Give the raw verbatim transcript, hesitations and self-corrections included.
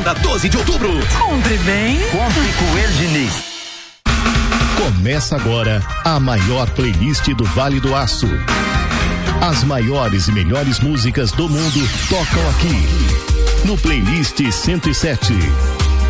segunda, doze de outubro. Compre bem. Compre com ele, Diniz. Começa agora a maior playlist do Vale do Aço. As maiores e melhores músicas do mundo tocam aqui no Playlist cento e sete.